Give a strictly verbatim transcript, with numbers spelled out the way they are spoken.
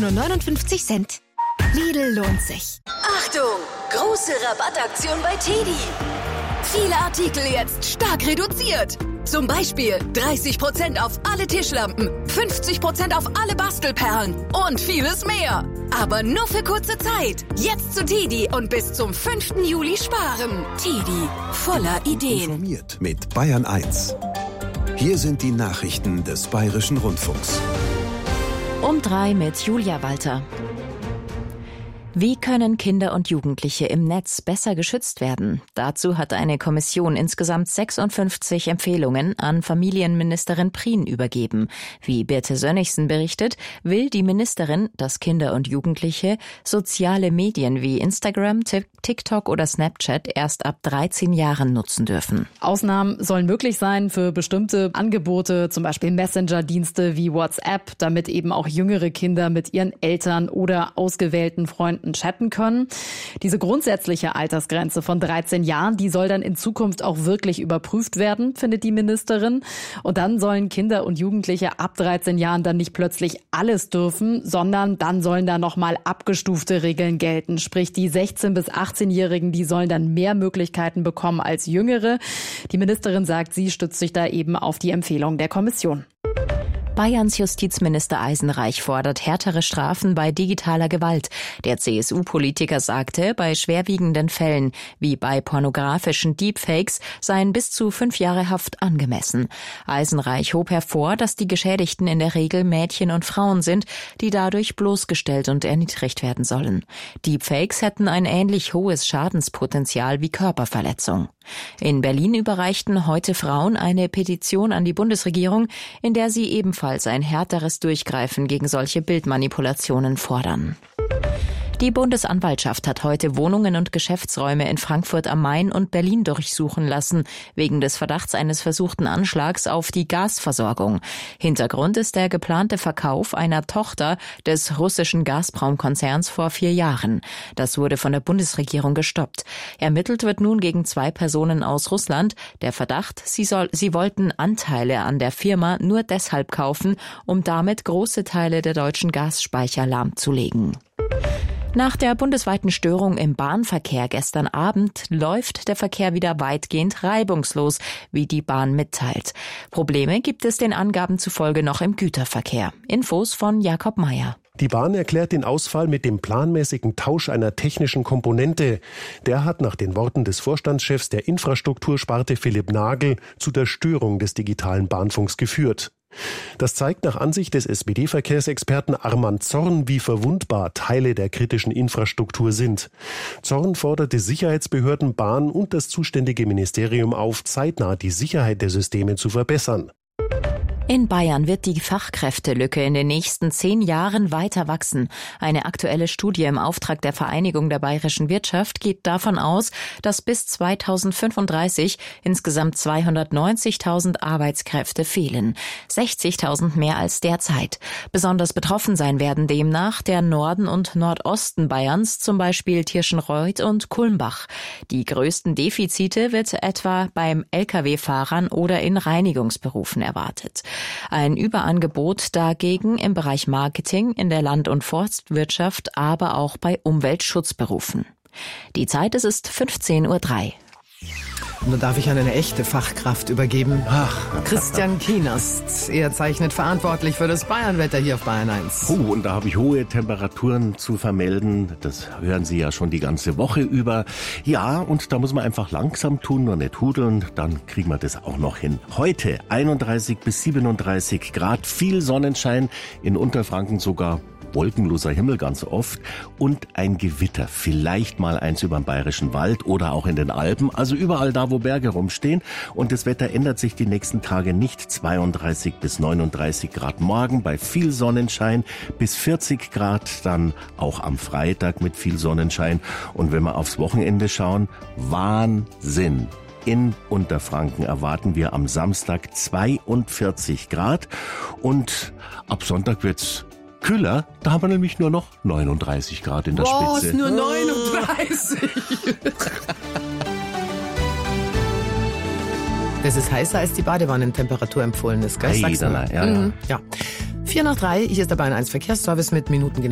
nur neunundfünfzig Cent. Lidl lohnt sich. Achtung! Große Rabattaktion bei Teddy. Viele Artikel jetzt stark reduziert. Zum Beispiel dreißig Prozent auf alle Tischlampen, fünfzig Prozent auf alle Bastelperlen und vieles mehr. Aber nur für kurze Zeit. Jetzt zu Teddy und bis zum fünften Juli sparen. Teddy, voller Ideen. Informiert mit Bayern eins. Hier sind die Nachrichten des Bayerischen Rundfunks. Um drei mit Julia Walter. Wie können Kinder und Jugendliche im Netz besser geschützt werden? Dazu hat eine Kommission insgesamt sechsundfünfzig Empfehlungen an Familienministerin Prien übergeben. Wie Birte Sönnigsen berichtet, will die Ministerin, dass Kinder und Jugendliche soziale Medien wie Instagram, TikTok oder Snapchat erst ab dreizehn Jahren nutzen dürfen. Ausnahmen sollen möglich sein für bestimmte Angebote, zum Beispiel Messenger-Dienste wie WhatsApp, damit eben auch jüngere Kinder mit ihren Eltern oder ausgewählten Freunden chatten können. Diese grundsätzliche Altersgrenze von dreizehn Jahren, die soll dann in Zukunft auch wirklich überprüft werden, findet die Ministerin. Und dann sollen Kinder und Jugendliche ab dreizehn Jahren dann nicht plötzlich alles dürfen, sondern dann sollen da nochmal abgestufte Regeln gelten. Sprich, die sechzehn- bis achtzehnjährigen, die sollen dann mehr Möglichkeiten bekommen als Jüngere. Die Ministerin sagt, sie stützt sich da eben auf die Empfehlung der Kommission. Bayerns Justizminister Eisenreich fordert härtere Strafen bei digitaler Gewalt. Der C S U-Politiker sagte, bei schwerwiegenden Fällen wie bei pornografischen Deepfakes seien bis zu fünf Jahre Haft angemessen. Eisenreich hob hervor, dass die Geschädigten in der Regel Mädchen und Frauen sind, die dadurch bloßgestellt und erniedrigt werden sollen. Deepfakes hätten ein ähnlich hohes Schadenspotenzial wie Körperverletzung. In Berlin überreichten heute Frauen eine Petition an die Bundesregierung, in der sie ebenfalls ein härteres Durchgreifen gegen solche Bildmanipulationen fordern. Die Bundesanwaltschaft hat heute Wohnungen und Geschäftsräume in Frankfurt am Main und Berlin durchsuchen lassen, wegen des Verdachts eines versuchten Anschlags auf die Gasversorgung. Hintergrund ist der geplante Verkauf einer Tochter des russischen Gazprom-Konzerns vor vier Jahren. Das wurde von der Bundesregierung gestoppt. Ermittelt wird nun gegen zwei Personen aus Russland. Der Verdacht, sie, soll, sie wollten Anteile an der Firma nur deshalb kaufen, um damit große Teile der deutschen Gasspeicher lahmzulegen. Nach der bundesweiten Störung im Bahnverkehr gestern Abend läuft der Verkehr wieder weitgehend reibungslos, wie die Bahn mitteilt. Probleme gibt es den Angaben zufolge noch im Güterverkehr. Infos von Jakob Meyer. Die Bahn erklärt den Ausfall mit dem planmäßigen Tausch einer technischen Komponente. Der hat nach den Worten des Vorstandschefs der Infrastruktursparte Philipp Nagel zu der Störung des digitalen Bahnfunks geführt. Das zeigt nach Ansicht des S P D-Verkehrsexperten Armand Zorn, wie verwundbar Teile der kritischen Infrastruktur sind. Zorn forderte Sicherheitsbehörden, Bahn und das zuständige Ministerium auf, zeitnah die Sicherheit der Systeme zu verbessern. In Bayern wird die Fachkräftelücke in den nächsten zehn Jahren weiter wachsen. Eine aktuelle Studie im Auftrag der Vereinigung der bayerischen Wirtschaft geht davon aus, dass bis zweitausendfünfunddreißig insgesamt zweihundertneunzigtausend Arbeitskräfte fehlen. sechzigtausend mehr als derzeit. Besonders betroffen sein werden demnach der Norden und Nordosten Bayerns, zum Beispiel Tirschenreuth und Kulmbach. Die größten Defizite wird etwa beim L K W-Fahrern oder in Reinigungsberufen erwartet. Ein Überangebot dagegen im Bereich Marketing, in der Land- und Forstwirtschaft, aber auch bei Umweltschutzberufen. Die Zeit, es ist fünfzehn Uhr drei. Nun darf ich an eine echte Fachkraft übergeben. Ach, Christian Kienast. Er zeichnet verantwortlich für das Bayernwetter hier auf Bayern eins. Oh, und da habe ich hohe Temperaturen zu vermelden. Das hören Sie ja schon die ganze Woche über. Ja, und da muss man einfach langsam tun, nur nicht hudeln. Dann kriegen wir das auch noch hin. Heute einunddreißig bis siebenunddreißig Grad, viel Sonnenschein, in Unterfranken sogar wolkenloser Himmel ganz oft und ein Gewitter, vielleicht mal eins über den Bayerischen Wald oder auch in den Alpen, also überall da, wo Berge rumstehen. Und das Wetter ändert sich die nächsten Tage nicht. zweiunddreißig bis neununddreißig Grad morgen bei viel Sonnenschein, bis vierzig Grad dann auch am Freitag mit viel Sonnenschein. Und wenn wir aufs Wochenende schauen, Wahnsinn! In Unterfranken erwarten wir am Samstag zweiundvierzig Grad und ab Sonntag wird's kühler, da haben wir nämlich nur noch neununddreißig Grad in der Boah, Spitze. Ist nur neununddreißig. Das ist heißer, als die Badewannentemperatur empfohlen ist, gell? Hey, Sag's da, mal. ja, ja. Mhm. Ja. Vier nach drei, hier ist der Bayern eins Verkehrsservice mit Minuten genau.